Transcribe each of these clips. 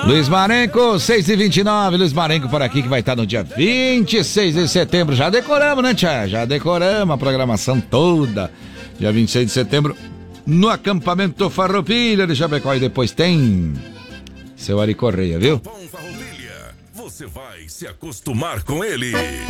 Luiz Marenco, 6h29, Luiz Marenco por aqui, que vai estar no dia 26 de setembro. Já decoramos, né, tia? Já decoramos a programação toda. Dia 26 de setembro, no acampamento Farroupilha de Chapecó. E depois tem seu Ari Correia, viu? Você vai se acostumar com ele.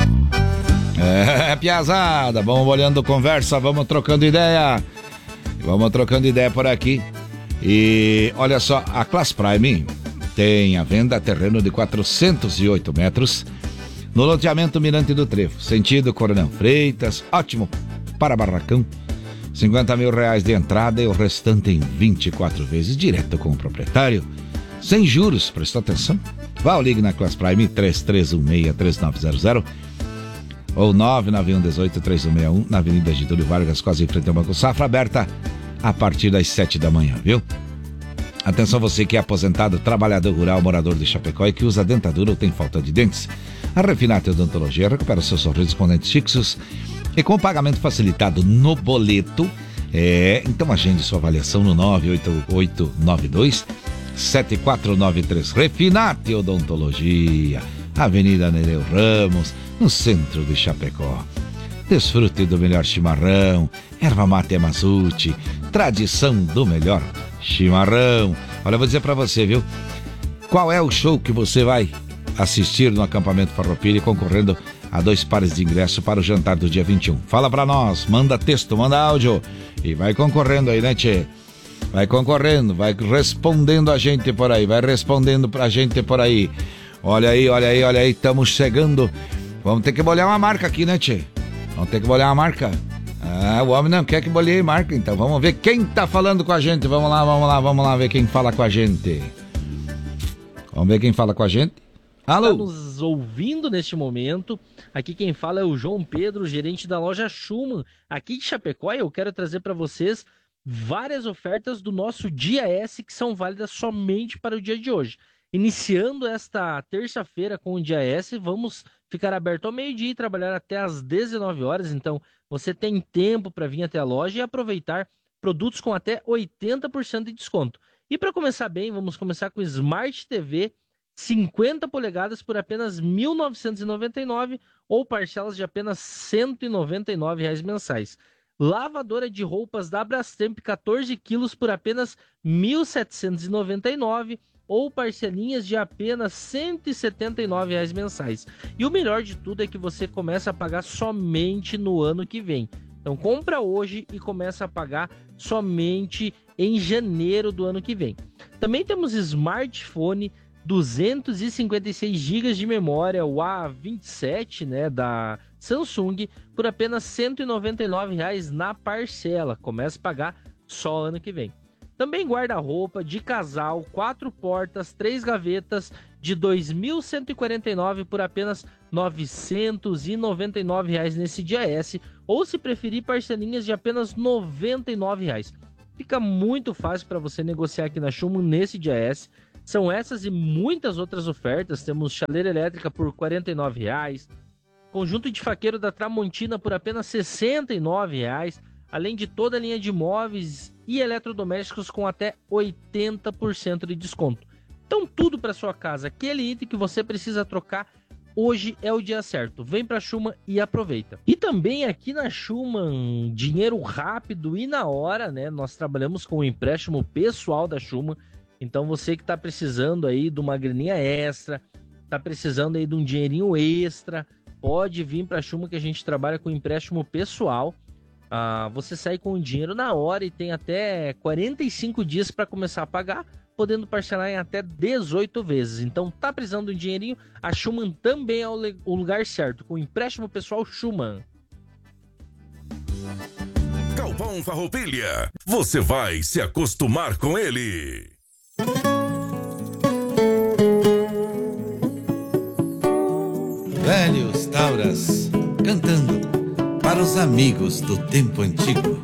Piazada, vamos olhando conversa, vamos trocando ideia. Vamos trocando ideia por aqui. E olha só, a Class Prime tem à venda terreno de 408 metros no loteamento Mirante do Trevo, sentido Coronel Freitas, ótimo para barracão. 50 mil reais de entrada e o restante em 24 vezes, direto com o proprietário, sem juros. Prestou atenção? Vá ou ligue na Class Prime 3316-3900 ou 99118-3161 na Avenida Getúlio Vargas, quase em frente ao Banco Safra, aberta a partir das 7 da manhã, viu? Atenção você que é aposentado, trabalhador rural, morador de Chapecó e que usa dentadura ou tem falta de dentes. A Refinate Odontologia recupera seus sorrisos com dentes fixos e com pagamento facilitado no boleto. Então agende sua avaliação no 98892-7493. Refinate Odontologia, Avenida Nereu Ramos, no centro de Chapecó. Desfrute do melhor chimarrão, erva mate Yamazuchi, tradição do melhor chimarrão. Olha, eu vou dizer pra você, viu? Qual é o show que você vai assistir no acampamento Farroupilha, concorrendo a 2 pares de ingresso para o jantar do dia 21? Fala pra nós, manda texto, manda áudio e vai concorrendo aí, né, tchê? Vai concorrendo, vai respondendo a gente por aí, vai respondendo pra gente por aí. Olha aí, estamos chegando. Vamos ter que bolhar uma marca aqui, né, tchê? Vamos ter que bolhar uma marca. O homem não quer que bolhe marca, então vamos ver quem tá falando com a gente. Vamos lá ver quem fala com a gente. Vamos ver quem fala com a gente. Alô? Está nos ouvindo neste momento. Aqui quem fala é o João Pedro, gerente da loja Schumann, aqui de Chapecó. E eu quero trazer para vocês várias ofertas do nosso Dia S que são válidas somente para o dia de hoje. Iniciando esta terça-feira com o Dia S, vamos ficar aberto ao meio-dia e trabalhar até às 19 horas. Então, você tem tempo para vir até a loja e aproveitar produtos com até 80% de desconto. E para começar bem, vamos começar com Smart TV 50 polegadas por apenas R$ 1.999 ou parcelas de apenas R$ 199 mensais. Lavadora de roupas da Brastemp 14 quilos por apenas R$ 1.799 ou parcelinhas de apenas R$ 179 mensais. E o melhor de tudo é que você começa a pagar somente no ano que vem. Então compra hoje e começa a pagar somente em janeiro do ano que vem. Também temos smartphone 256 GB de memória, o A27, né, da Samsung, por apenas R$ 199 na parcela. Começa a pagar só ano que vem. Também guarda-roupa de casal, 4 portas, 3 gavetas, de R$ 2.149 por apenas R$ 999 nesse Dia S, ou se preferir, parcelinhas de apenas R$ 99. Fica muito fácil para você negociar aqui na Schumann nesse Dia S. São essas e muitas outras ofertas. Temos chaleira elétrica por R$ 49, conjunto de faqueiro da Tramontina por apenas R$ 69, além de toda a linha de móveis e eletrodomésticos com até 80% de desconto. Então tudo para sua casa, aquele item que você precisa trocar, hoje é o dia certo. Vem para a Schumann e aproveita. E também aqui na Schumann, dinheiro rápido e na hora, né? Nós trabalhamos com o empréstimo pessoal da Schumann. Então você que está precisando aí de uma graninha extra, está precisando aí de um dinheirinho extra, pode vir para a Schumann que a gente trabalha com empréstimo pessoal. Você sai com o dinheiro na hora e tem até 45 dias para começar a pagar, podendo parcelar em até 18 vezes. Então tá precisando de um dinheirinho, a Schumann também é o lugar certo, com empréstimo pessoal Schumann. Galpão Farroupilha, você vai se acostumar com ele. Velhos Tauras, cantando para os amigos do tempo antigo.